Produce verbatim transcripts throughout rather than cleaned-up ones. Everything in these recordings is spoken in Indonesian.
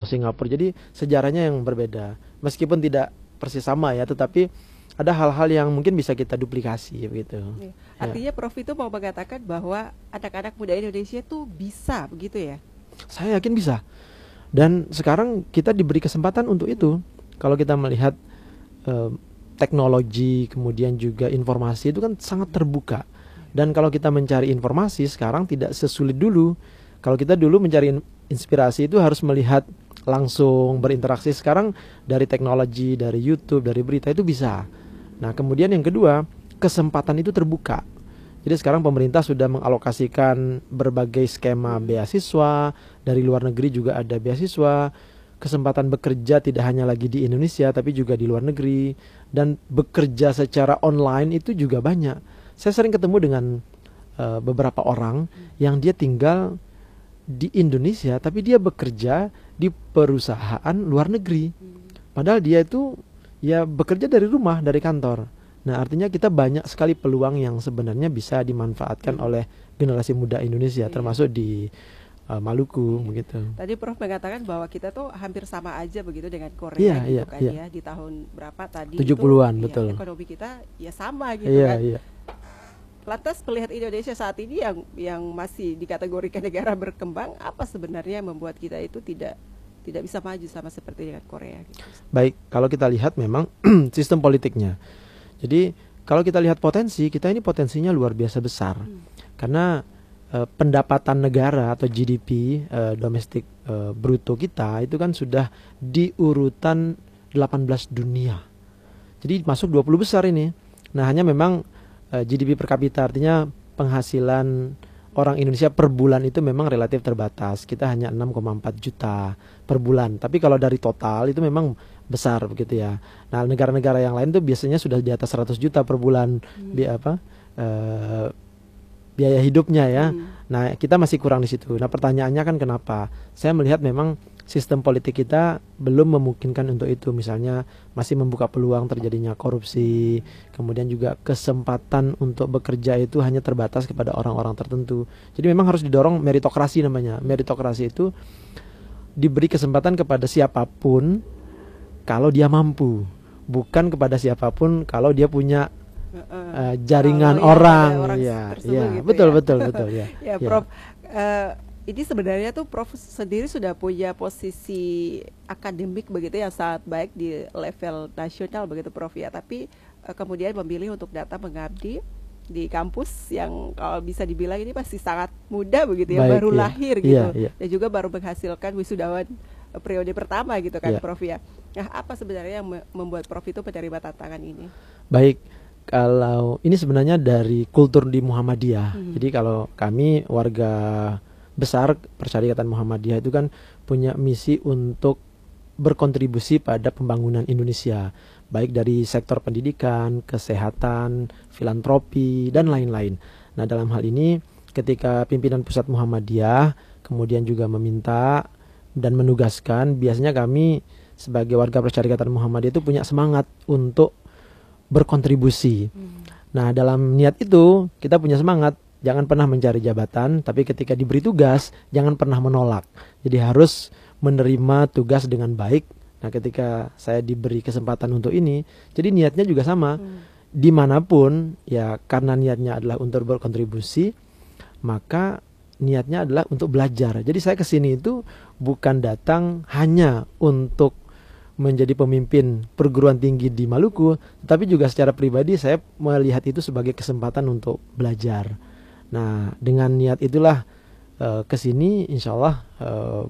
Singapura. Jadi sejarahnya yang berbeda. Meskipun tidak persis sama ya, tetapi ada hal-hal yang mungkin bisa kita duplikasi begitu. Ya. Artinya Prof itu mau mengatakan bahwa anak-anak muda Indonesia tuh bisa begitu ya? Saya yakin bisa. Dan sekarang kita diberi kesempatan untuk itu. Kalau kita melihat eh, teknologi, kemudian juga informasi itu kan sangat terbuka. Dan kalau kita mencari informasi sekarang tidak sesulit dulu. Kalau kita dulu mencari inspirasi itu harus melihat langsung, berinteraksi. Sekarang dari teknologi, dari YouTube, dari berita itu bisa. Nah kemudian yang kedua, kesempatan itu terbuka. Jadi sekarang pemerintah sudah mengalokasikan berbagai skema beasiswa, dari luar negeri juga ada beasiswa, kesempatan bekerja tidak hanya lagi di Indonesia tapi juga di luar negeri, dan bekerja secara online itu juga banyak. Saya sering ketemu dengan uh, beberapa orang yang dia tinggal di Indonesia tapi dia bekerja di perusahaan luar negeri. Padahal dia itu ya bekerja dari rumah, dari kantor. Nah artinya kita banyak sekali peluang yang sebenarnya bisa dimanfaatkan hmm. oleh generasi muda Indonesia, iya. termasuk di uh, Maluku iya. begitu. Tadi Prof mengatakan bahwa kita tuh hampir sama aja begitu dengan Korea iya, gitu iya, kan iya. ya, di tahun berapa tadi tujuh puluhan itu, betul. Ya, ekonomi kita ya sama gitu iya, kan. Iya. Lantas melihat Indonesia saat ini yang yang masih dikategorikan negara berkembang, apa sebenarnya yang membuat kita itu tidak tidak bisa maju sama seperti dengan Korea gitu. Baik, kalau kita lihat memang sistem politiknya. Jadi kalau kita lihat potensi, kita ini potensinya luar biasa besar. Hmm. Karena eh, pendapatan negara atau G D P eh, domestik eh, bruto kita itu kan sudah di urutan delapan belas dunia. Jadi masuk dua puluh besar ini. Nah, hanya memang eh, G D P per kapita, artinya penghasilan orang Indonesia per bulan itu memang relatif terbatas. Kita hanya enam koma empat juta per bulan. Tapi kalau dari total itu memang besar begitu ya. Nah, negara-negara yang lain tuh biasanya sudah di atas seratus juta per bulan hmm. bi apa uh, biaya hidupnya ya. Hmm. Nah, kita masih kurang di situ. Nah, pertanyaannya kan kenapa? Saya melihat memang sistem politik kita belum memungkinkan untuk itu. Misalnya masih membuka peluang terjadinya korupsi, kemudian juga kesempatan untuk bekerja itu hanya terbatas kepada orang-orang tertentu. Jadi memang harus didorong meritokrasi namanya. Meritokrasi itu diberi kesempatan kepada siapapun kalau dia mampu, bukan kepada siapapun kalau dia punya uh, jaringan oh, orang. orang ya, ya, gitu betul, ya. betul, betul, ya. Ya, Prof. Uh, ini sebenarnya tuh Prof sendiri sudah punya posisi akademik begitu yang sangat baik di level nasional begitu Prof ya. Tapi uh, kemudian memilih untuk datang mengabdi di kampus yang kalau bisa dibilang ini masih sangat muda begitu ya, baik, baru iya. lahir gitu, iya, iya. dan juga baru menghasilkan wisudawan periode pertama gitu kan, yeah. Prof ya. Nah, apa sebenarnya yang membuat Prof itu menerima tantangan ini? Baik, kalau ini sebenarnya dari kultur di Muhammadiyah. Hmm. Jadi kalau kami warga besar Persyarikatan Muhammadiyah itu kan punya misi untuk berkontribusi pada pembangunan Indonesia, baik dari sektor pendidikan, kesehatan, filantropi, dan lain-lain. Nah, dalam hal ini ketika pimpinan pusat Muhammadiyah kemudian juga meminta dan menugaskan, biasanya kami sebagai warga Persyarikatan Muhammadiyah itu punya semangat untuk berkontribusi. Hmm. Nah, dalam niat itu kita punya semangat, jangan pernah mencari jabatan, tapi ketika diberi tugas jangan pernah menolak. Jadi harus menerima tugas dengan baik. Nah, ketika saya diberi kesempatan untuk ini, jadi niatnya juga sama. Hmm. Dimanapun, ya karena niatnya adalah untuk berkontribusi, maka niatnya adalah untuk belajar. Jadi saya kesini itu bukan datang hanya untuk menjadi pemimpin perguruan tinggi di Maluku, tapi juga secara pribadi saya melihat itu sebagai kesempatan untuk belajar. Nah, dengan niat itulah uh, kesini insya Allah uh,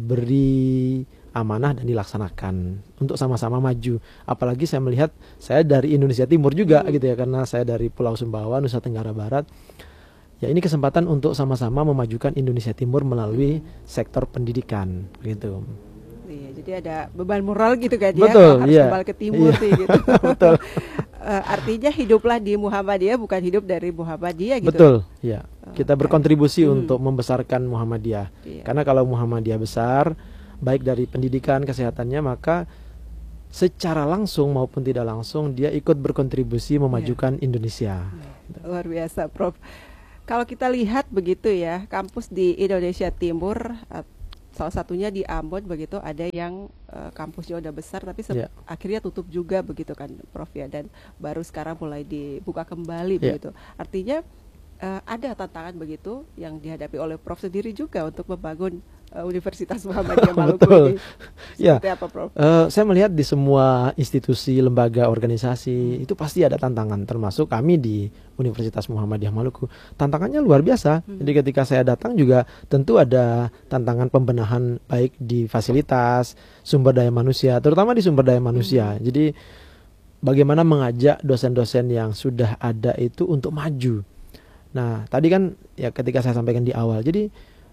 diberi amanah dan dilaksanakan untuk sama-sama maju. Apalagi saya melihat saya dari Indonesia Timur juga hmm. gitu ya, karena saya dari Pulau Sumbawa, Nusa Tenggara Barat. Ya, ini kesempatan untuk sama-sama memajukan Indonesia Timur melalui hmm. sektor pendidikan gitu. Iya, jadi ada beban moral gitu kan ya, betul, harus iya. kembali ke timur iya. sih gitu. Betul. uh, artinya hiduplah di Muhammadiyah bukan hidup dari Muhammadiyah gitu. Betul, ya. Kita okay. berkontribusi hmm. untuk membesarkan Muhammadiyah. Iya. Karena kalau Muhammadiyah besar, baik dari pendidikan, kesehatannya, maka secara langsung maupun tidak langsung dia ikut berkontribusi memajukan iya. Indonesia. Luar biasa, Prof. Kalau kita lihat begitu ya, kampus di Indonesia Timur salah satunya di Ambon begitu, ada yang uh, kampusnya udah besar tapi se- Ya. akhirnya tutup juga begitu kan Prof ya, dan baru sekarang mulai dibuka kembali Ya. begitu. Artinya uh, ada tantangan begitu yang dihadapi oleh Prof sendiri juga untuk membangun uh, Universitas Muhammadiyah Maluku Betul. ini. Ya. Seperti apa Prof? Eh, saya melihat di semua institusi, lembaga, organisasi itu pasti ada tantangan, termasuk kami di Universitas Muhammadiyah Maluku. Tantangannya luar biasa. Hmm. Jadi ketika saya datang juga tentu ada tantangan pembenahan baik di fasilitas, sumber daya manusia, terutama di sumber daya manusia. Jadi bagaimana mengajak dosen-dosen yang sudah ada itu untuk maju. Nah, tadi kan ya ketika saya sampaikan di awal, jadi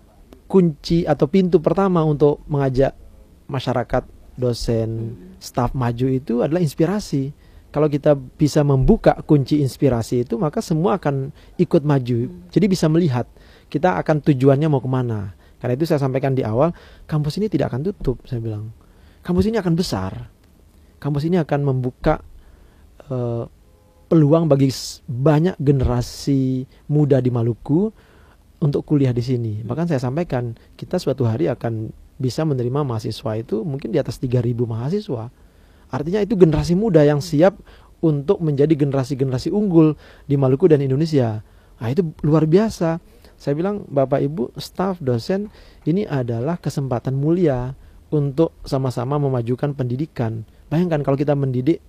kunci atau pintu pertama untuk mengajak masyarakat, dosen, staf maju itu adalah inspirasi. Kalau kita bisa membuka kunci inspirasi itu, maka semua akan ikut maju. Jadi bisa melihat kita akan tujuannya mau kemana. Karena itu saya sampaikan di awal, kampus ini tidak akan tutup, saya bilang. Kampus ini akan besar. Kampus ini akan membuka uh, peluang bagi banyak generasi muda di Maluku untuk kuliah di sini. Bahkan saya sampaikan, kita suatu hari akan bisa menerima mahasiswa itu mungkin di atas tiga ribu mahasiswa. Artinya itu generasi muda yang siap untuk menjadi generasi-generasi unggul di Maluku dan Indonesia. Nah, itu luar biasa. Saya bilang, Bapak Ibu, staf, dosen, ini adalah kesempatan mulia untuk sama-sama memajukan pendidikan. Bayangkan kalau kita mendidik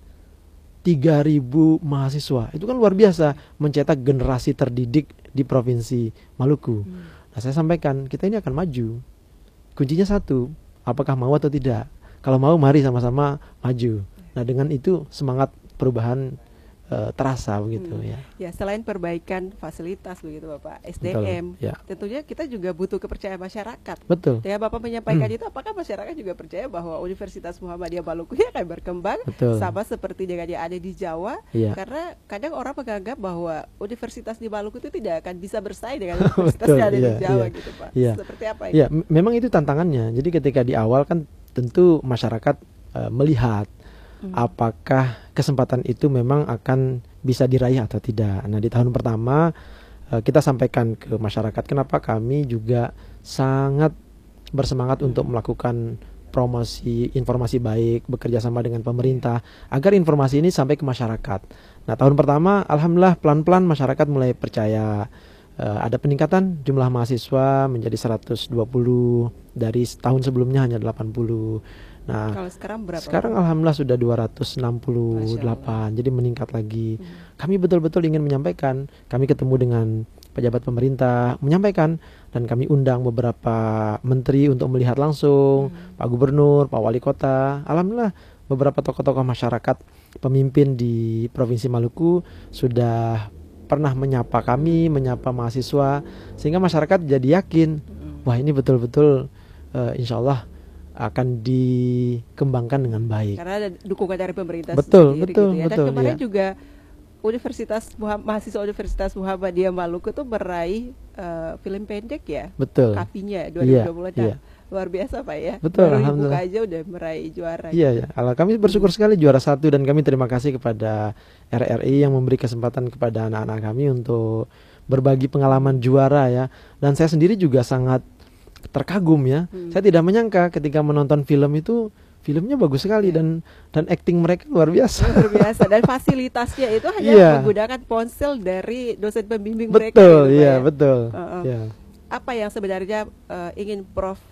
tiga ribu mahasiswa, itu kan luar biasa, mencetak generasi terdidik di Provinsi Maluku. Nah, saya sampaikan, kita ini akan maju. Kuncinya satu, apakah mau atau tidak. Kalau mau, mari sama-sama maju. Nah, dengan itu semangat perubahan uh, terasa begitu Hmm. ya. Ya, selain perbaikan fasilitas begitu Bapak, S D M, Betul, ya. tentunya kita juga butuh kepercayaan masyarakat. Betul. Dengan Bapak menyampaikan Hmm. itu, apakah masyarakat juga percaya bahwa Universitas Muhammadiyah Maluku ini akan berkembang Betul. sama seperti dengan yang ada di Jawa? Iya. Karena kadang orang menganggap bahwa universitas di Maluku itu tidak akan bisa bersaing dengan universitas Betul, yang ada iya, di Jawa iya, gitu Pak. iya. Seperti apa ini? Ya, m- memang itu tantangannya. Jadi ketika di awal kan tentu masyarakat uh, melihat Hmm. apakah kesempatan itu memang akan bisa diraih atau tidak. Nah, di tahun pertama uh, kita sampaikan ke masyarakat kenapa kami juga sangat bersemangat untuk melakukan promosi informasi baik, bekerja sama dengan pemerintah agar informasi ini sampai ke masyarakat. Nah, tahun pertama alhamdulillah pelan-pelan masyarakat mulai percaya. Uh, ada peningkatan jumlah mahasiswa menjadi seratus dua puluh, dari tahun sebelumnya hanya delapan puluh. Nah, Kalau sekarang berapa? sekarang alhamdulillah sudah dua ratus enam puluh delapan, jadi meningkat lagi. Hmm. Kami betul-betul ingin menyampaikan, kami ketemu dengan pejabat pemerintah, menyampaikan, dan kami undang beberapa menteri untuk melihat langsung, Hmm. Pak Gubernur, Pak Wali Kota. Alhamdulillah beberapa tokoh-tokoh masyarakat, pemimpin di Provinsi Maluku sudah pernah menyapa kami, menyapa mahasiswa, sehingga masyarakat jadi yakin, Hmm. wah ini betul-betul uh, insya Allah akan dikembangkan dengan baik. Karena ada dukungan dari pemerintah Betul, sendiri betul, gitu ya. Dan betul, kemarin iya. juga Universitas Muham- mahasiswa Universitas Muhammadiyah Maluku tuh meraih uh, film pendek ya, Betul. Kapinya dua ribu dua puluh. Iya, iya. Luar biasa Pak ya. Betul, Baru dibuka alhamdulillah. aja udah meraih juara. Iya, ya. Allah, kami bersyukur sekali juara satu, dan kami terima kasih kepada R R I yang memberi kesempatan kepada anak-anak kami untuk berbagi pengalaman juara ya. Dan saya sendiri juga sangat terkagum ya. Hmm. Saya tidak menyangka ketika menonton film itu, filmnya bagus sekali, dan dan acting mereka luar biasa. Luar biasa, dan fasilitasnya itu hanya Iya. menggunakan ponsel dari dosen pembimbing mereka. Betul, gitu, Pak, iya, ya. betul. Uh-uh. Ya. Apa yang sebenarnya uh, ingin Prof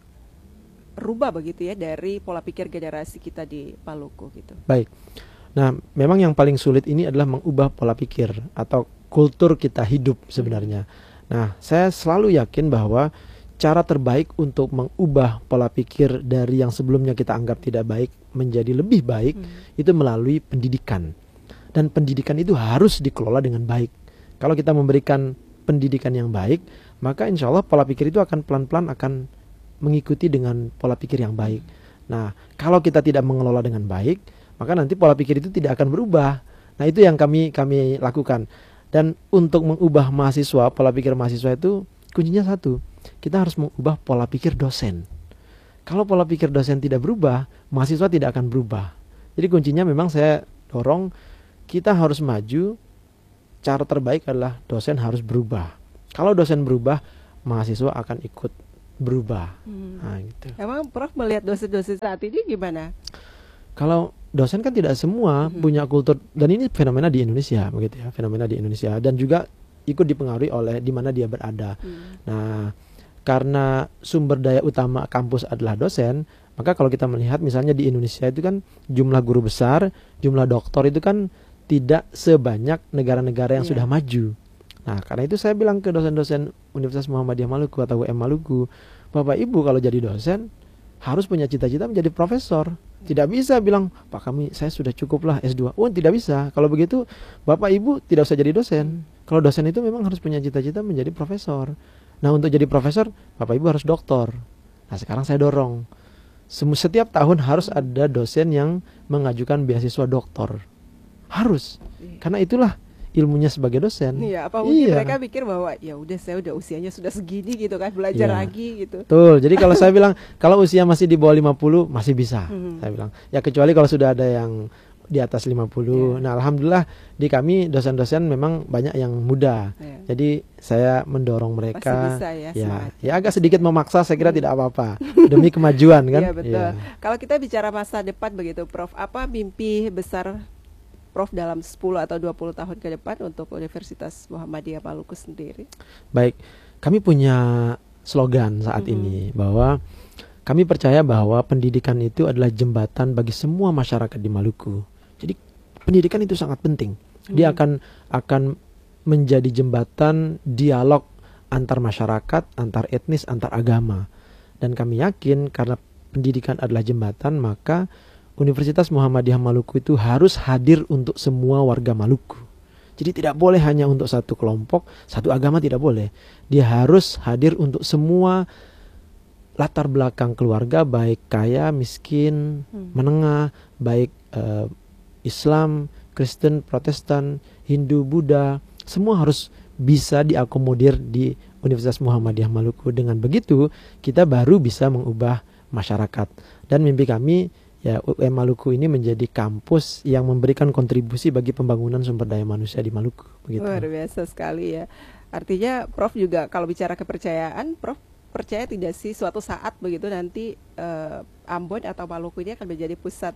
rubah begitu ya dari pola pikir generasi kita di Maluku gitu? Baik. Nah, memang yang paling sulit ini adalah mengubah pola pikir atau kultur kita hidup sebenarnya. Nah, saya selalu yakin bahwa cara terbaik untuk mengubah pola pikir dari yang sebelumnya kita anggap tidak baik menjadi lebih baik Hmm. itu melalui pendidikan. Dan pendidikan itu harus dikelola dengan baik. Kalau kita memberikan pendidikan yang baik, maka insya Allah pola pikir itu akan pelan-pelan akan mengikuti dengan pola pikir yang baik. Nah, kalau kita tidak mengelola dengan baik, maka nanti pola pikir itu tidak akan berubah. Nah, itu yang kami kami lakukan. Dan untuk mengubah mahasiswa, pola pikir mahasiswa itu kuncinya satu. Kita harus mengubah pola pikir dosen. Kalau pola pikir dosen tidak berubah, mahasiswa tidak akan berubah. Jadi kuncinya memang saya dorong, kita harus maju. Cara terbaik adalah dosen harus berubah. Kalau dosen berubah, mahasiswa akan ikut berubah. Hmm. Nah, gitu. Emang Prof melihat dosen-dosen saat ini gimana? Kalau dosen kan tidak semua Mhm. punya kultur, dan ini fenomena di Indonesia begitu ya, fenomena di Indonesia, dan juga ikut dipengaruhi oleh di mana dia berada. Hmm. Nah, karena sumber daya utama kampus adalah dosen, maka kalau kita melihat misalnya di Indonesia itu kan jumlah guru besar, jumlah doktor itu kan tidak sebanyak negara-negara yang Iya. sudah maju. Nah, karena itu saya bilang ke dosen-dosen Universitas Muhammadiyah Maluku atau U M Maluku, Bapak Ibu kalau jadi dosen harus punya cita-cita menjadi profesor. Tidak bisa bilang, Pak kami saya sudah cukup lah S dua. Oh, tidak bisa. Kalau begitu Bapak Ibu tidak usah jadi dosen. Kalau dosen itu memang harus punya cita-cita menjadi profesor. Nah, untuk jadi profesor Bapak Ibu harus doktor. Nah, sekarang saya dorong Sem- setiap tahun harus ada dosen yang mengajukan beasiswa doktor. Harus. Iya. Karena itulah ilmunya sebagai dosen. Iya, apa mungkin Iya. mereka pikir bahwa ya udah saya udah usianya sudah segini gitu kan, belajar Iya. lagi gitu. Betul. Jadi kalau saya bilang kalau usia masih di bawah lima puluh masih bisa. Mhm. Saya bilang. Ya kecuali kalau sudah ada yang di atas lima puluh. Iya. Nah, alhamdulillah di kami dosen-dosen memang banyak yang muda. Iya. Jadi saya mendorong mereka. Masih bisa ya, ya, semangat. ya agak sedikit memaksa, saya kira tidak apa-apa. Demi kemajuan kan? Iya, betul. Iya. Kalau kita bicara masa depan begitu Prof, apa mimpi besar Prof dalam sepuluh atau dua puluh tahun ke depan untuk Universitas Muhammadiyah Maluku sendiri? Baik, kami punya slogan saat Mhm. ini bahwa kami percaya bahwa pendidikan itu adalah jembatan bagi semua masyarakat di Maluku. Jadi pendidikan itu sangat penting. Dia Mhm. akan akan menjadi jembatan dialog antar masyarakat, antar etnis, antar agama. Dan kami yakin karena pendidikan adalah jembatan, maka Universitas Muhammadiyah Maluku itu harus hadir untuk semua warga Maluku. Jadi tidak boleh hanya untuk satu kelompok, satu agama tidak boleh. Dia harus hadir untuk semua latar belakang keluarga, baik kaya, miskin, Hmm. menengah, baik eh, Islam, Kristen, Protestan, Hindu, Buddha, semua harus bisa diakomodir di Universitas Muhammadiyah Maluku. Dengan begitu, kita baru bisa mengubah masyarakat. Dan mimpi kami, ya U M Maluku ini menjadi kampus yang memberikan kontribusi bagi pembangunan sumber daya manusia di Maluku. Begitu. Luar biasa sekali ya. Artinya Prof juga kalau bicara kepercayaan, Prof percaya tidak sih suatu saat begitu nanti eh, Ambon atau Maluku ini akan menjadi pusat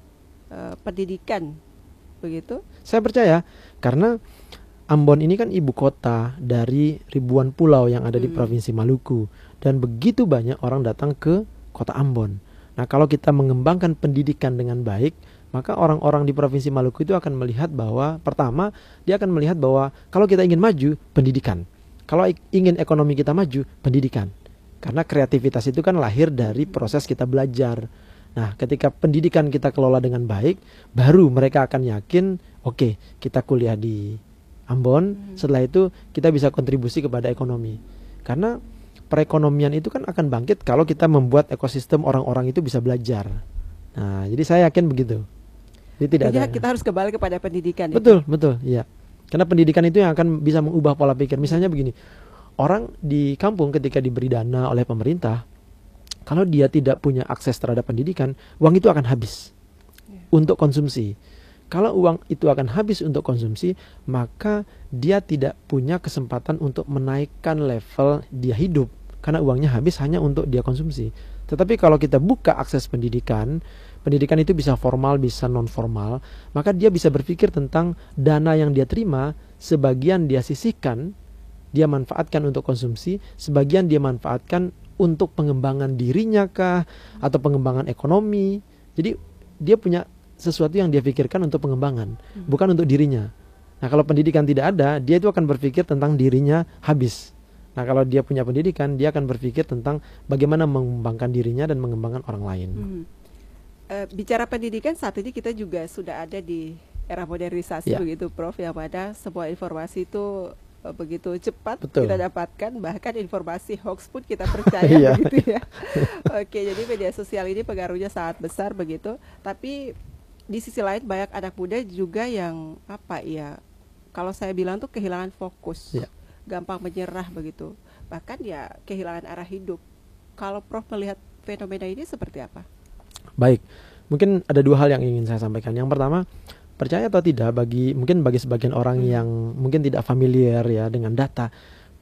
eh, pendidikan begitu? Saya percaya karena Ambon ini kan ibu kota dari ribuan pulau yang ada di Hmm. Provinsi Maluku, dan begitu banyak orang datang ke kota Ambon. Nah, kalau kita mengembangkan pendidikan dengan baik, maka orang-orang di Provinsi Maluku itu akan melihat bahwa pertama, dia akan melihat bahwa kalau kita ingin maju, pendidikan. Kalau i- ingin ekonomi kita maju, pendidikan. Karena kreativitas itu kan lahir dari proses kita belajar. Nah, ketika pendidikan kita kelola dengan baik, baru mereka akan yakin, oke, kita kuliah di Ambon, Hmm. setelah itu kita bisa kontribusi kepada ekonomi. Karena perekonomian itu kan akan bangkit kalau kita membuat ekosistem orang-orang itu bisa belajar. Nah, jadi saya yakin begitu. Jadi tidak Artinya ada. kita harus kembali kepada pendidikan. itu. Betul, betul, iya. Karena pendidikan itu yang akan bisa mengubah pola pikir. Misalnya begini, orang di kampung ketika diberi dana oleh pemerintah, kalau dia tidak punya akses terhadap pendidikan, uang itu akan habis Ya. untuk konsumsi. Kalau uang itu akan habis untuk konsumsi, maka dia tidak punya kesempatan untuk menaikkan level dia hidup, karena uangnya habis hanya untuk dia konsumsi. Tetapi kalau kita buka akses pendidikan, pendidikan itu bisa formal, bisa non formal, maka dia bisa berpikir tentang dana yang dia terima, sebagian dia sisihkan, dia manfaatkan untuk konsumsi, sebagian dia manfaatkan untuk pengembangan dirinya kah, atau pengembangan ekonomi. Jadi dia punya sesuatu yang dia pikirkan untuk pengembangan, Hmm. bukan untuk dirinya. Nah, kalau pendidikan tidak ada, dia itu akan berpikir tentang dirinya habis. Nah, kalau dia punya pendidikan, dia akan berpikir tentang bagaimana mengembangkan dirinya dan mengembangkan orang lain. Hmm. Eh, bicara pendidikan saat ini kita juga sudah ada di era modernisasi Ya. begitu Prof, yang mana semua informasi itu eh, begitu cepat Betul. kita dapatkan, bahkan informasi hoax pun kita percaya Iya. begitu ya. Oke, jadi media sosial ini pengaruhnya sangat besar begitu. Tapi di sisi lain banyak anak muda juga yang apa ya? Kalau saya bilang tuh kehilangan fokus, Ya. gampang menyerah begitu. Bahkan ya kehilangan arah hidup. Kalau Prof melihat fenomena ini seperti apa? Baik, mungkin ada dua hal yang ingin saya sampaikan. Yang pertama, percaya atau tidak, bagi mungkin bagi sebagian orang Hmm. yang mungkin tidak familiar ya dengan data,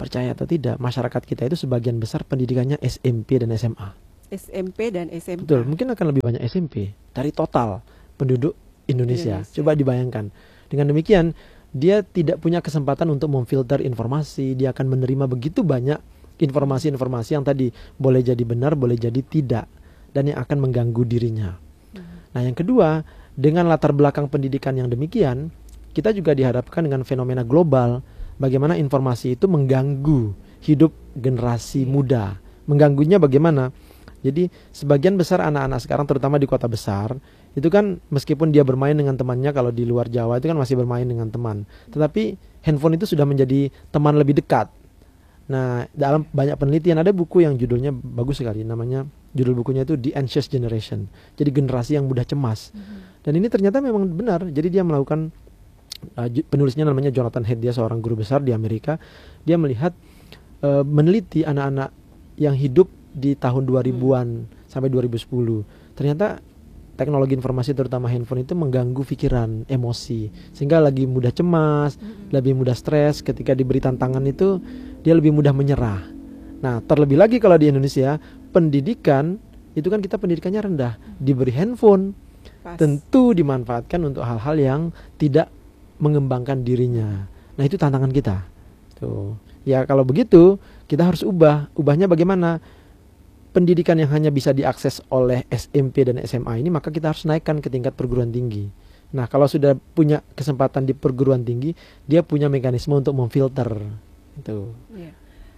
percaya atau tidak, masyarakat kita itu sebagian besar pendidikannya S M P dan S M A. S M P dan S M A. Betul, mungkin akan lebih banyak S M P dari total penduduk Indonesia. Indonesia. Coba dibayangkan. Dengan demikian, dia tidak punya kesempatan untuk memfilter informasi. Dia akan menerima begitu banyak informasi-informasi yang tadi boleh jadi benar, boleh jadi tidak, dan yang akan mengganggu dirinya. Hmm. Nah, yang kedua, dengan latar belakang pendidikan yang demikian, kita juga dihadapkan dengan fenomena global, bagaimana informasi itu mengganggu hidup generasi muda. Mengganggunya bagaimana? Jadi sebagian besar anak-anak sekarang, terutama di kota besar, itu kan meskipun dia bermain dengan temannya, kalau di luar Jawa itu kan masih bermain dengan teman, tetapi handphone itu sudah menjadi teman lebih dekat. Nah, dalam banyak penelitian ada buku yang judulnya bagus sekali, namanya, judul bukunya itu The Anxious Generation, jadi generasi yang mudah cemas. Mm-hmm. Dan ini ternyata memang benar. Jadi dia melakukan, uh, penulisnya namanya Jonathan Haidt, dia seorang guru besar di Amerika. Dia melihat, uh, meneliti anak-anak yang hidup di tahun dua ribuan hmm. sampai dua ribu sepuluh. Ternyata teknologi informasi terutama handphone itu mengganggu pikiran, emosi, sehingga lagi mudah cemas, hmm. lebih mudah stres. Ketika diberi tantangan itu dia lebih mudah menyerah. Nah, terlebih lagi kalau di Indonesia, pendidikan itu kan kita pendidikannya rendah, diberi handphone, Pas. tentu dimanfaatkan untuk hal-hal yang tidak mengembangkan dirinya. Nah, itu tantangan kita. Tuh. Ya, kalau begitu kita harus ubah. Ubahnya bagaimana? Pendidikan yang hanya bisa diakses oleh S M P dan S M A ini, maka kita harus naikkan ke tingkat perguruan tinggi. Nah, kalau sudah punya kesempatan di perguruan tinggi, dia punya mekanisme untuk memfilter. Itu. Ya.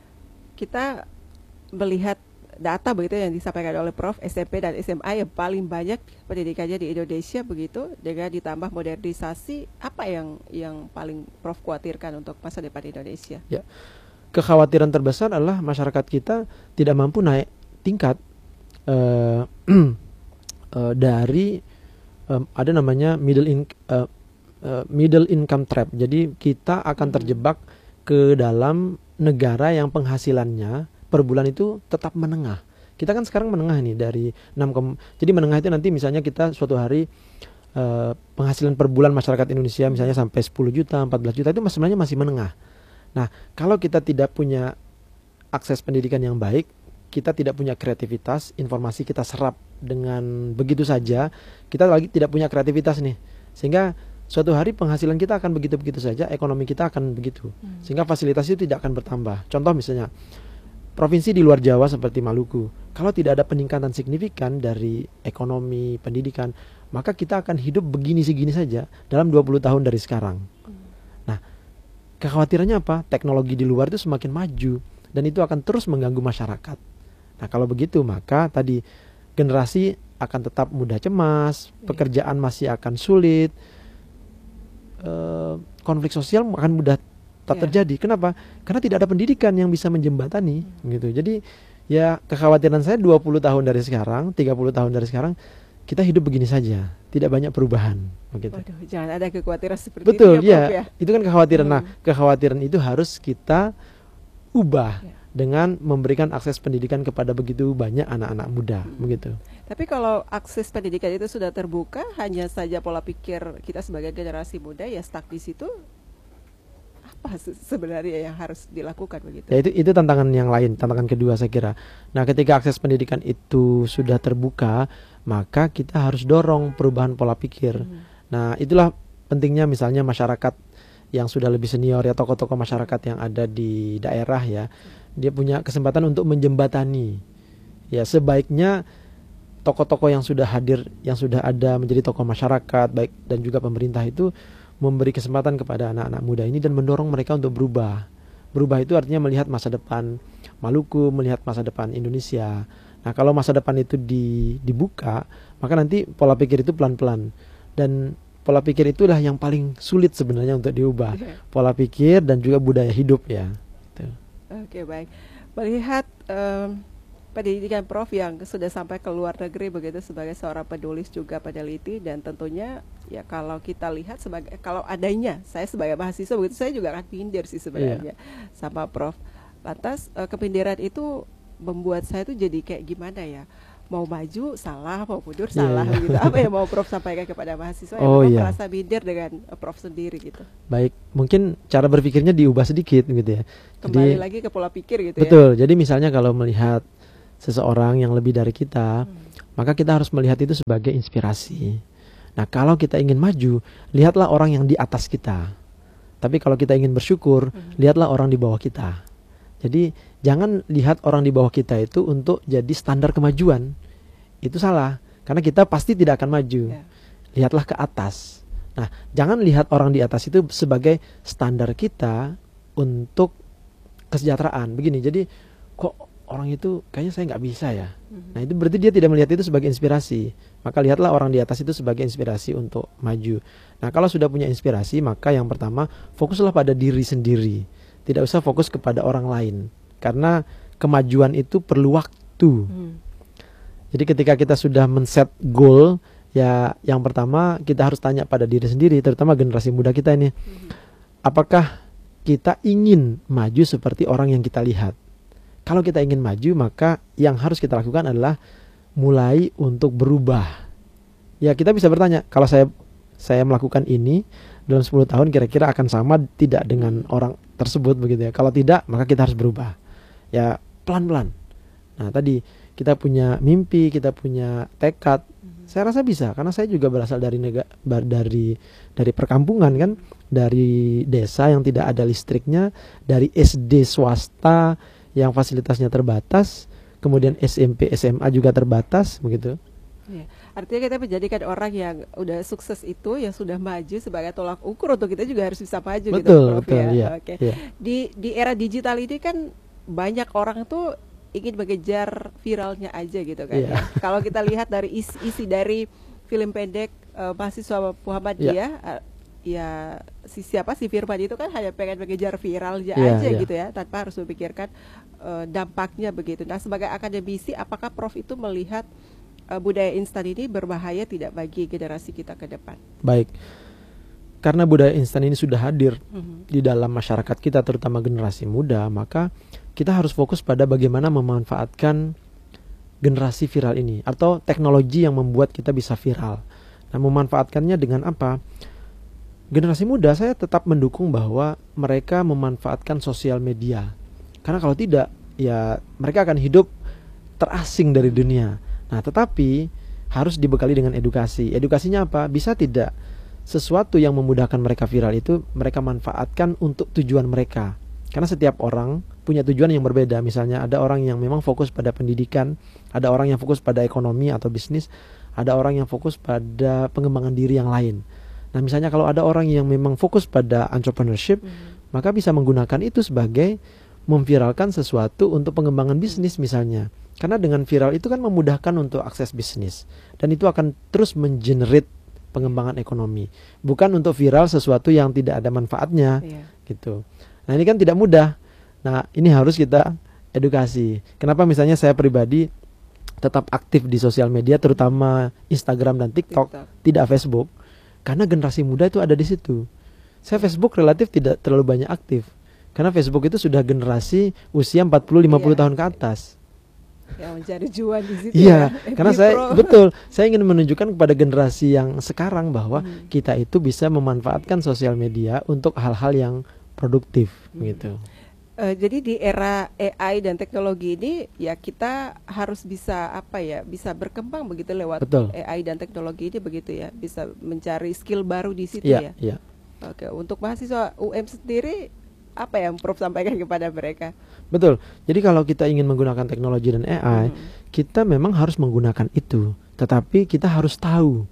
Kita melihat data begitu yang disampaikan oleh Prof, S M P dan S M A yang paling banyak pendidikannya di Indonesia begitu, dengan ditambah modernisasi, apa yang yang paling Prof khawatirkan untuk masa depan Indonesia? Ya. Kekhawatiran terbesar adalah masyarakat kita tidak mampu naik tingkat uh, uh, dari um, ada namanya middle in, uh, uh, middle income trap. Jadi kita akan terjebak ke dalam negara yang penghasilannya per bulan itu tetap menengah. Kita kan sekarang menengah nih dari enam. Jadi menengah itu nanti misalnya kita suatu hari uh, penghasilan per bulan masyarakat Indonesia misalnya sampai sepuluh juta, empat belas juta, itu sebenarnya masih menengah. Nah, kalau kita tidak punya akses pendidikan yang baik, kita tidak punya kreativitas, informasi kita serap dengan begitu saja, kita lagi tidak punya kreativitas nih. Sehingga suatu hari penghasilan kita akan begitu-begitu saja, ekonomi kita akan begitu. Sehingga fasilitas itu tidak akan bertambah. Contoh misalnya, provinsi di luar Jawa seperti Maluku, kalau tidak ada peningkatan signifikan dari ekonomi, pendidikan, maka kita akan hidup begini-segini saja dalam dua puluh tahun dari sekarang. Nah, kekhawatirannya apa? Teknologi di luar itu semakin maju, dan itu akan terus mengganggu masyarakat. Nah, kalau begitu maka tadi generasi akan tetap mudah cemas, pekerjaan masih akan sulit, e, konflik sosial akan mudah tak terjadi. Kenapa? Karena tidak ada pendidikan yang bisa menjembatani, hmm. gitu. Jadi ya kekhawatiran saya dua puluh tahun dari sekarang, tiga puluh tahun dari sekarang, kita hidup begini saja, tidak banyak perubahan. Begitu. Waduh, jangan ada kekhawatiran seperti Betul, itu ya, Prof, ya. Itu kan kekhawatiran. Hmm. Nah, kekhawatiran itu harus kita ubah. Ya. Dengan memberikan akses pendidikan kepada begitu banyak anak-anak muda, hmm. begitu. Tapi kalau akses pendidikan itu sudah terbuka, hanya saja pola pikir kita sebagai generasi muda ya stuck di situ, apa sebenarnya yang harus dilakukan begitu? Ya, itu itu tantangan yang lain, tantangan kedua saya kira. Nah, ketika akses pendidikan itu sudah terbuka, maka kita harus dorong perubahan pola pikir. Hmm. Nah, itulah pentingnya misalnya masyarakat yang sudah lebih senior ya, tokoh-tokoh masyarakat yang ada di daerah ya, dia punya kesempatan untuk menjembatani. Ya, sebaiknya tokoh-tokoh yang sudah hadir, yang sudah ada menjadi tokoh masyarakat baik dan juga pemerintah itu memberi kesempatan kepada anak-anak muda ini dan mendorong mereka untuk berubah. Berubah itu artinya melihat masa depan Maluku, melihat masa depan Indonesia. Nah, kalau masa depan itu di, dibuka, maka nanti pola pikir itu pelan-pelan. Dan pola pikir itulah yang paling sulit sebenarnya untuk diubah. Pola pikir dan juga budaya hidup ya. Gitu. Oke, baik. Melihat um, pendidikan Prof yang sudah sampai ke luar negeri begitu sebagai seorang penulis juga peneliti, dan tentunya ya kalau kita lihat sebagai kalau adanya saya sebagai mahasiswa begitu, saya juga akan pindir sih sebenarnya yeah. sama Prof. Lantas uh, kepindiran itu membuat saya tuh jadi kayak gimana ya? mau maju salah, mau mundur Iya, salah iya. gitu. Apa yang mau Prof sampaikan kepada mahasiswa yang Oh, memang iya. merasa minder dengan uh, Prof sendiri gitu? Baik, mungkin cara berpikirnya diubah sedikit gitu ya. Kembali Jadi lagi ke pola pikir gitu betul. Jadi misalnya kalau melihat seseorang yang lebih dari kita, ya. Hmm. maka kita harus melihat itu sebagai inspirasi. Nah, kalau kita ingin maju, lihatlah orang yang di atas kita. Tapi kalau kita ingin bersyukur, Hmm. lihatlah orang di bawah kita. Jadi jangan lihat orang di bawah kita itu untuk jadi standar kemajuan. Itu salah, karena kita pasti tidak akan maju. Ya. Lihatlah ke atas. Nah, jangan lihat orang di atas itu sebagai standar kita untuk kesejahteraan. Begini, jadi kok orang itu kayaknya saya nggak bisa ya. Mhm. Nah, itu berarti dia tidak melihat itu sebagai inspirasi. Maka lihatlah orang di atas itu sebagai inspirasi untuk maju. Nah, kalau sudah punya inspirasi, maka yang pertama fokuslah pada diri sendiri. Tidak usah fokus kepada orang lain. Karena kemajuan itu perlu waktu. Hmm. Jadi ketika kita sudah men-set goal, ya yang pertama kita harus tanya pada diri sendiri, terutama generasi muda kita ini. Mhm. Apakah kita ingin maju seperti orang yang kita lihat? Kalau kita ingin maju, maka yang harus kita lakukan adalah mulai untuk berubah. Ya, kita bisa bertanya, kalau saya saya melakukan ini dalam sepuluh tahun kira-kira akan sama tidak dengan orang tersebut begitu ya. Kalau tidak, maka kita harus berubah. Ya, pelan-pelan. Nah, tadi kita punya mimpi, kita punya tekad. Mhm. Saya rasa bisa, karena saya juga berasal dari nega, bar- dari dari perkampungan kan, dari desa yang tidak ada listriknya, dari S D swasta yang fasilitasnya terbatas, kemudian S M P, S M A juga terbatas, begitu. Ya. Artinya kita menjadikan orang yang udah sukses itu yang sudah maju sebagai tolak ukur untuk kita juga harus bisa maju gitu, Betul, Prof betul, ya. iya, Oke. iya. Di di era digital ini kan banyak orang tuh ingin mengejar viralnya aja gitu kan. Iya. Ya. Kalau kita lihat dari isi, isi dari film pendek uh, mahasiswa Muhammadiyah, Iya. uh, ya si siapa si Firman itu kan hanya pengen mengejar viralnya Iya, aja iya. gitu ya, tanpa harus memikirkan uh, dampaknya begitu. Nah, sebagai akademisi, apakah Prof itu melihat uh, budaya instan ini berbahaya tidak bagi generasi kita ke depan? Baik. Karena budaya instan ini sudah hadir Mhm. di dalam masyarakat kita, terutama generasi muda, maka kita harus fokus pada bagaimana memanfaatkan generasi viral ini atau teknologi yang membuat kita bisa viral. Nah, memanfaatkannya dengan apa? Generasi muda saya tetap mendukung bahwa mereka memanfaatkan sosial media. Karena kalau tidak, ya mereka akan hidup terasing dari dunia. Nah, tetapi harus dibekali dengan edukasi. Edukasinya apa? Bisa tidak sesuatu yang memudahkan mereka viral itu mereka manfaatkan untuk tujuan mereka. Karena setiap orang punya tujuan yang berbeda. Misalnya ada orang yang memang fokus pada pendidikan, ada orang yang fokus pada ekonomi atau bisnis, ada orang yang fokus pada pengembangan diri yang lain. Nah, misalnya kalau ada orang yang memang fokus pada entrepreneurship, Mhm. maka bisa menggunakan itu sebagai memviralkan sesuatu untuk pengembangan bisnis misalnya. Karena dengan viral itu kan memudahkan untuk akses bisnis. Dan itu akan terus mengenerate pengembangan ekonomi. Bukan untuk viral sesuatu yang tidak ada manfaatnya. Iya. Gitu. Nah, ini kan tidak mudah. Nah, ini harus kita edukasi. Kenapa misalnya saya pribadi tetap aktif di sosial media, terutama Instagram dan TikTok, TikTok. tidak Facebook. Karena generasi muda itu ada di situ. Saya Facebook relatif tidak terlalu banyak aktif. Karena Facebook itu sudah generasi usia empat puluh lima puluh Iya. tahun ke atas. Yang mencari cuan di situ Iya, ya. karena F B saya Pro. betul, saya ingin menunjukkan kepada generasi yang sekarang bahwa Hmm. kita itu bisa memanfaatkan sosial media untuk hal-hal yang produktif, Hmm. gitu. Eh, jadi di era A I dan teknologi ini ya kita harus bisa apa ya, bisa berkembang begitu lewat Betul. A I dan teknologi ini begitu ya, bisa mencari skill baru di situ ya. Iya, iya. Oke, untuk mahasiswa U M sendiri apa yang Prof sampaikan kepada mereka? Betul. Jadi kalau kita ingin menggunakan teknologi dan A I, Hmm. kita memang harus menggunakan itu. Tetapi kita harus tahu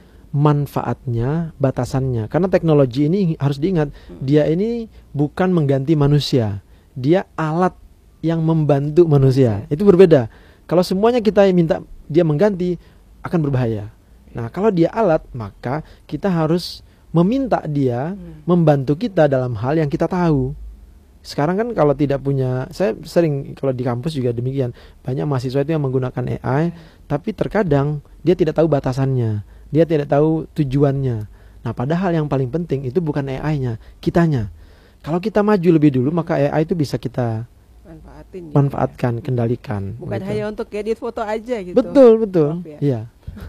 manfaatnya, batasannya. Karena teknologi ini harus diingat, dia ini bukan mengganti manusia. Dia alat yang membantu manusia. Itu berbeda. Kalau semuanya kita minta dia mengganti, akan berbahaya. Nah, kalau dia alat, maka kita harus meminta dia Hmm. membantu kita dalam hal yang kita tahu. Sekarang kan kalau tidak punya, saya sering kalau di kampus juga demikian, banyak mahasiswa itu yang menggunakan A I, tapi terkadang dia tidak tahu batasannya, dia tidak tahu tujuannya. Nah, padahal yang paling penting itu bukan A I-nya, kitanya. Kalau kita maju lebih dulu, maka A I itu bisa kita manfaatin, manfaatkan, ya. kendalikan. Bukan gitu. hanya untuk edit foto aja gitu. Betul, betul. Prof, ya. Iya.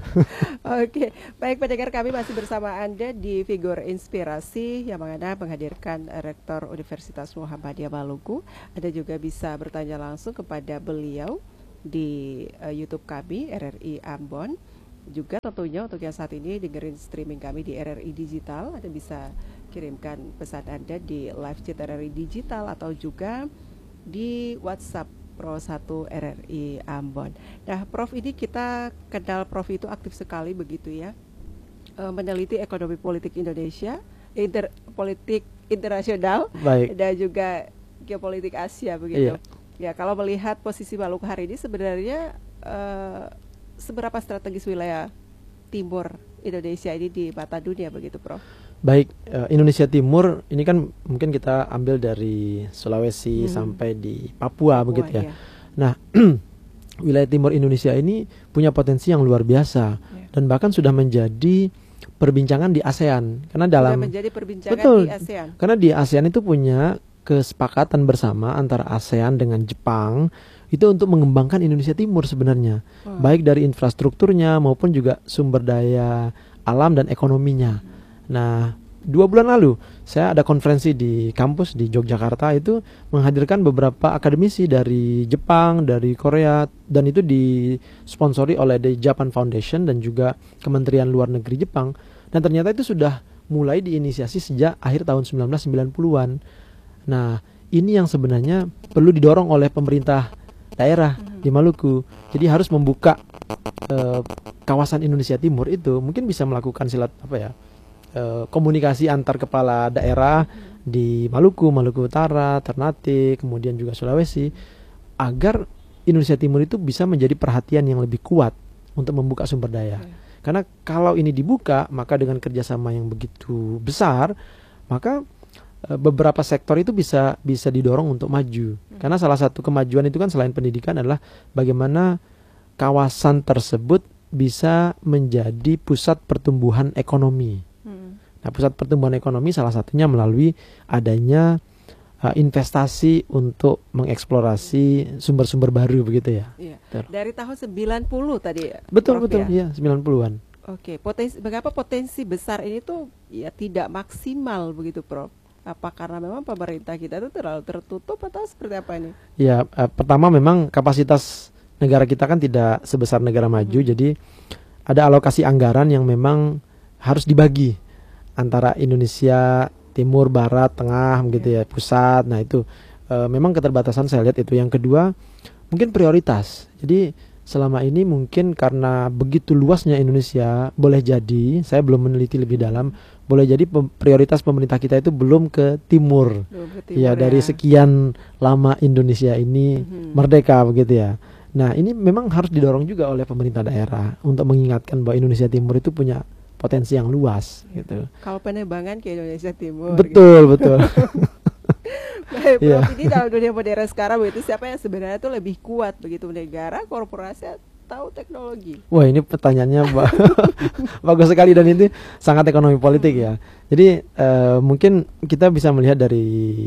Oke, baik pendengar, kami masih bersama Anda di Figur Inspirasi yang mana menghadirkan Rektor Universitas Muhammadiyah Maluku. Anda juga bisa bertanya langsung kepada beliau di uh, YouTube kami R R I Ambon. Juga tentunya untuk yang saat ini dengerin streaming kami di R R I Digital, Anda bisa kirimkan pesan Anda di live chat R R I Digital atau juga di WhatsApp Pro satu R R I Ambon. Nah, Prof, ini kita kenal Prof itu aktif sekali begitu ya, e, meneliti ekonomi politik Indonesia, inter, politik internasional, Baik. dan juga geopolitik Asia begitu. Iya. Ya, kalau melihat posisi Maluku hari ini sebenarnya e, seberapa strategis wilayah timur Indonesia ini di mata dunia begitu, Prof? Baik, uh, Indonesia Timur ini kan mungkin kita ambil dari Sulawesi hmm. sampai di Papua, Papua begitu ya. Iya. Nah, wilayah timur Indonesia ini punya potensi yang luar biasa ya. Dan bahkan sudah menjadi perbincangan di ASEAN karena dalam sudah menjadi perbincangan betul, di ASEAN. Karena di ASEAN itu punya kesepakatan bersama antara ASEAN dengan Jepang itu untuk mengembangkan Indonesia Timur sebenarnya, hmm. baik dari infrastrukturnya maupun juga sumber daya alam dan ekonominya. Hmm. Nah, dua bulan lalu saya ada konferensi di kampus di Yogyakarta itu menghadirkan beberapa akademisi dari Jepang, dari Korea, dan itu disponsori oleh The Japan Foundation dan juga Kementerian Luar Negeri Jepang. Dan ternyata itu sudah mulai diinisiasi sejak akhir tahun sembilan belas sembilan puluhan. Nah, ini yang sebenarnya perlu didorong oleh pemerintah daerah mm-hmm. di Maluku. Jadi harus membuka uh, kawasan Indonesia Timur itu mungkin bisa melakukan silat apa ya? Uh, komunikasi antar kepala daerah hmm. di Maluku, Maluku Utara, Ternate, kemudian juga Sulawesi, agar Indonesia Timur itu bisa menjadi perhatian yang lebih kuat untuk membuka sumber daya. Hmm. Karena kalau ini dibuka, maka dengan kerjasama yang begitu besar, maka uh, beberapa sektor itu bisa bisa didorong untuk maju. Hmm. Karena salah satu kemajuan itu kan selain pendidikan adalah bagaimana kawasan tersebut bisa menjadi pusat pertumbuhan ekonomi. Nah, pusat pertumbuhan ekonomi salah satunya melalui adanya uh, investasi untuk mengeksplorasi sumber-sumber baru begitu ya. Iya. Dari tahun sembilan puluh tadi. Betul, Prof, betul, ya? Iya, sembilan puluhan. Oke, potensi mengapa potensi besar ini tuh ya tidak maksimal begitu, Prof? Apa karena memang pemerintah kita itu terlalu tertutup atau seperti apa ini? Ya, uh, pertama memang kapasitas negara kita kan tidak sebesar negara maju, hmm. jadi ada alokasi anggaran yang memang harus dibagi antara Indonesia Timur, Barat, Tengah, gitu ya, pusat. Nah itu e, memang keterbatasan saya lihat itu. Yang kedua mungkin prioritas. Jadi selama ini mungkin karena begitu luasnya Indonesia, boleh jadi saya belum meneliti lebih dalam, boleh jadi pem- prioritas pemerintah kita itu belum ke timur. Belum ke timur ya, ya dari sekian lama Indonesia ini mm-hmm. merdeka begitu ya. Nah ini memang harus didorong juga oleh pemerintah daerah untuk mengingatkan bahwa Indonesia Timur itu punya potensi yang luas gitu. Kalau penerbangan ke Indonesia Timur. Betul, gitu. betul. Baik, Prof, yeah. Ini dalam dunia modern sekarang begitu siapa yang sebenarnya itu lebih kuat begitu, negara, korporasi atau teknologi? Wah, ini pertanyaannya bagus sekali dan ini sangat ekonomi politik hmm. ya. Jadi uh, mungkin kita bisa melihat dari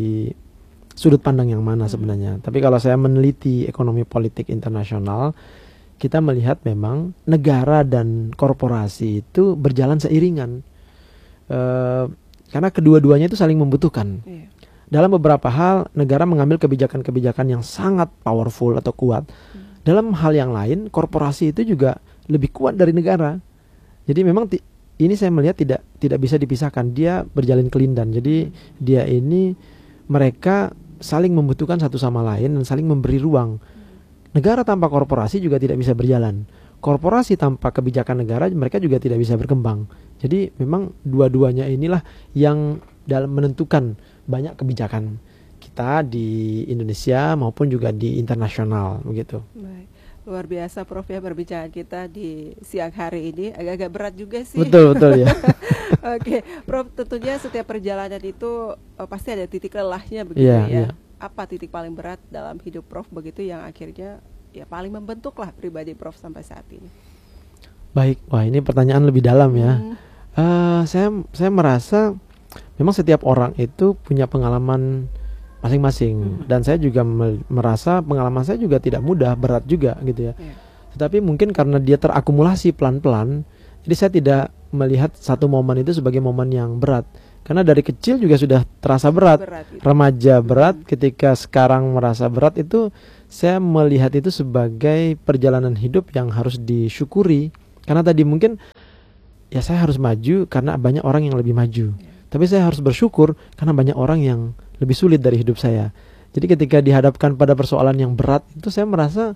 sudut pandang yang mana hmm. sebenarnya. Tapi kalau saya meneliti ekonomi politik internasional, kita melihat memang negara dan korporasi itu berjalan seiringan, e, karena kedua-duanya itu saling membutuhkan. Iya. Dalam beberapa hal negara mengambil kebijakan-kebijakan yang sangat powerful atau kuat. Hmm. Dalam hal yang lain korporasi itu juga lebih kuat dari negara. Jadi memang ti- ini saya melihat tidak tidak bisa dipisahkan. Dia berjalin kelindan. Jadi hmm. dia ini mereka saling membutuhkan satu sama lain dan saling memberi ruang. Negara tanpa korporasi juga tidak bisa berjalan. Korporasi tanpa kebijakan negara mereka juga tidak bisa berkembang. Jadi memang dua-duanya inilah yang dalam menentukan banyak kebijakan kita di Indonesia maupun juga di internasional begitu. Baik. Luar biasa Prof ya perbincangan kita di siang hari ini, agak-agak berat juga sih. Betul betul ya. Oke, Prof, tentunya setiap perjalanan itu oh, pasti ada titik lelahnya begitu yeah, ya. Yeah. Apa titik paling berat dalam hidup Prof begitu yang akhirnya ya paling membentuk lah pribadi Prof sampai saat ini? Baik, wah ini pertanyaan lebih dalam ya. Hmm. Uh, saya saya merasa memang setiap orang itu punya pengalaman masing-masing. Hmm. Dan saya juga me- merasa pengalaman saya juga tidak mudah, berat juga gitu ya. Yeah. Tetapi mungkin karena dia terakumulasi pelan-pelan, jadi saya tidak melihat satu momen itu sebagai momen yang berat. Karena dari kecil juga sudah terasa berat, Berat gitu. remaja berat, Hmm. ketika sekarang merasa berat itu saya melihat itu sebagai perjalanan hidup yang harus disyukuri. Karena tadi mungkin ya saya harus maju karena banyak orang yang lebih maju. Tapi saya harus bersyukur karena banyak orang yang lebih sulit dari hidup saya. Jadi ketika dihadapkan pada persoalan yang berat itu saya merasa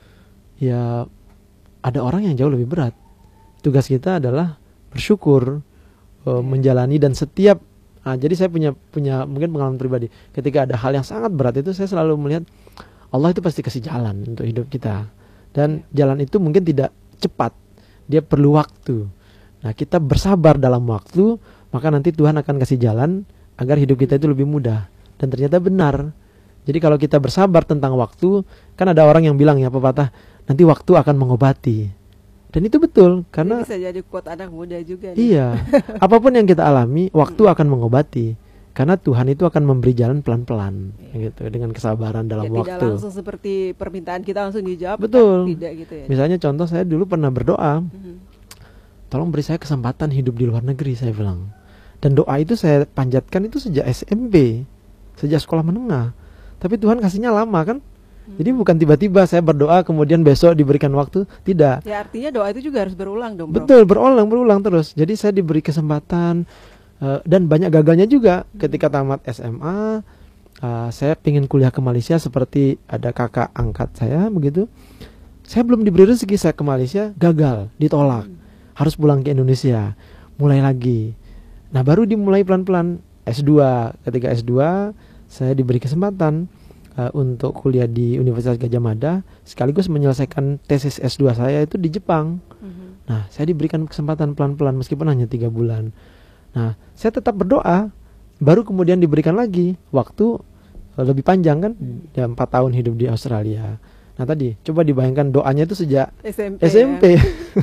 ya ada orang yang jauh lebih berat. Tugas kita adalah bersyukur, uh, menjalani, dan setiap nah, jadi saya punya punya mungkin pengalaman pribadi. Ketika ada hal yang sangat berat itu saya selalu melihat Allah itu pasti kasih jalan untuk hidup kita. Dan jalan itu mungkin tidak cepat. Dia perlu waktu. Nah, kita bersabar dalam waktu, maka nanti Tuhan akan kasih jalan agar hidup kita itu lebih mudah. Dan ternyata benar. Jadi kalau kita bersabar tentang waktu, kan ada orang yang bilang ya pepatah, nanti waktu akan mengobati. Dan itu betul, karena Ini bisa jadi quote anak muda juga nih. iya, apapun yang kita alami, waktu akan mengobati. Karena Tuhan itu akan memberi jalan pelan-pelan, Iya. gitu, dengan kesabaran dalam Ya, waktu. tidak langsung seperti permintaan kita langsung dijawab. Betul. Kan? Tidak gitu ya. Misalnya contoh, saya dulu pernah berdoa, Mhm. tolong beri saya kesempatan hidup di luar negeri, saya bilang. Dan doa itu saya panjatkan itu sejak S M P, sejak sekolah menengah. Tapi Tuhan kasihnya lama kan. Jadi bukan tiba-tiba saya berdoa kemudian besok diberikan waktu, tidak. Ya artinya doa itu juga harus berulang dong, Bro. Betul, berulang, berulang terus. Jadi saya diberi kesempatan uh, dan banyak gagalnya juga. Ketika tamat S M A, uh, saya ingin kuliah ke Malaysia seperti ada kakak angkat saya begitu. Saya belum diberi rezeki, saya ke Malaysia, gagal, ditolak. Harus pulang ke Indonesia, mulai lagi. Nah, baru dimulai pelan-pelan S dua. Ketika S dua, saya diberi kesempatan uh, untuk kuliah di Universitas Gadjah Mada, sekaligus menyelesaikan tesis S dua saya itu di Jepang. Mhm. Nah, saya diberikan kesempatan pelan-pelan meskipun hanya tiga bulan. Nah, saya tetap berdoa. Baru kemudian diberikan lagi waktu uh, lebih panjang kan, ya empat tahun hidup di Australia. Nah tadi, coba dibayangkan doanya itu sejak S M P. S M P. Ya.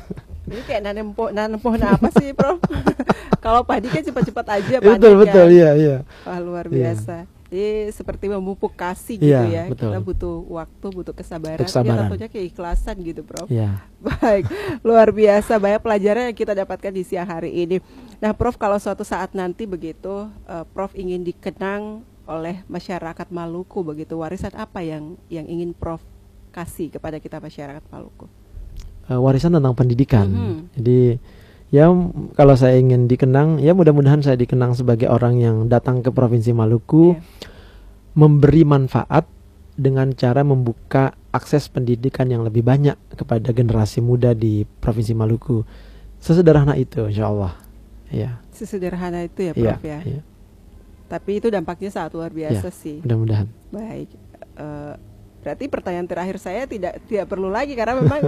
Ini kayak nanam po nanam pohon apa sih, Prof? Kalau padi kan cepat-cepat aja panen. Betul, kan? betul, iya, iya. Wah, luar Iya. biasa. Jadi seperti memupuk kasih gitu Iya, ya. betul. Kita butuh waktu, butuh kesabaran. Kesabaran. Ya tentunya keikhlasan gitu, Prof. Iya. Baik, luar biasa banyak pelajaran yang kita dapatkan di siang hari ini. Nah, Prof, kalau suatu saat nanti begitu, uh, Prof ingin dikenang oleh masyarakat Maluku begitu, warisan apa yang yang ingin Prof kasih kepada kita masyarakat Maluku? Uh, warisan tentang pendidikan. Mhm. Jadi ya m- kalau saya ingin dikenang, ya mudah-mudahan saya dikenang sebagai orang yang datang ke Provinsi Maluku, Iya. memberi manfaat dengan cara membuka akses pendidikan yang lebih banyak kepada generasi muda di Provinsi Maluku. Sesederhana itu, insya Allah. Iya. Sesederhana itu ya, Iya. Prof ya. Iya. Tapi itu dampaknya sangat luar biasa Iya. sih. Mudah-mudahan. Baik, eh, berarti pertanyaan terakhir saya tidak tidak perlu lagi karena memang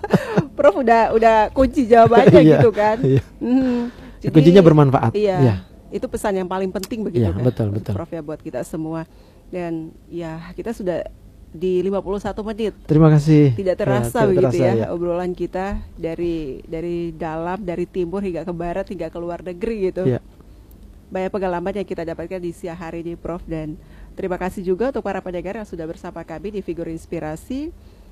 Prof udah udah kunci jawabannya Iya, gitu kan. iya. Hmm, jadi- Kuncinya bermanfaat. Iya, Iya. itu pesan yang paling penting begitu Iya, kan, betul, betul. Prof ya buat kita semua. Dan ya kita sudah di lima puluh satu menit. Terima kasih. Tidak terasa Ya, tidak begitu terasa, ya, obrolan kita dari dari dalam, dari timur hingga ke barat hingga ke luar negeri gitu. Iya. Banyak pengalaman yang kita dapatkan di siang hari ini, Prof. Dan terima kasih juga untuk para pendengar yang sudah bersama kami di Figur Inspirasi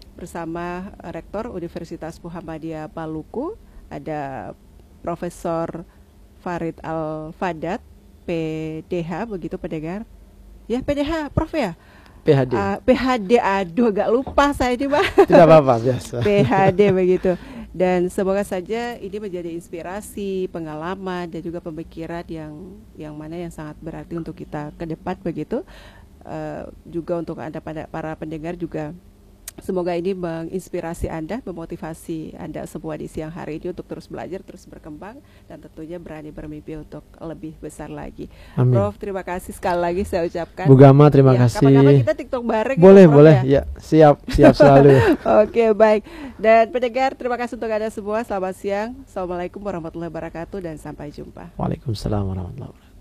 bersama Rektor Universitas Muhammadiyah Maluku, ada Profesor Farid Al-Fadat, P D H, begitu pendengar. Ya, P D H, Prof ya? P H D. Ah, P H D, aduh agak lupa saya ini, Pak. Tidak apa-apa, biasa. P H D begitu. Dan semoga saja ini menjadi inspirasi, pengalaman dan juga pemikiran yang yang mana yang sangat berarti untuk kita ke depan begitu. Uh, juga untuk Anda pada para pendengar juga semoga ini menginspirasi Anda, memotivasi Anda semua di siang hari ini untuk terus belajar, terus berkembang dan tentunya berani bermimpi untuk lebih besar lagi. Amin. Prof, terima kasih sekali lagi saya ucapkan. Bu Gama, terima Ya, kasih. kapan-kapan kita TikTok bareng. Boleh, ya, Prof, boleh. ya? Ya, siap, siap selalu. Oke, baik. Dan pendengar, terima kasih untuk Anda semua. Selamat siang. Assalamualaikum warahmatullahi wabarakatuh dan sampai jumpa. Waalaikumsalam warahmatullahi wabarakatuh.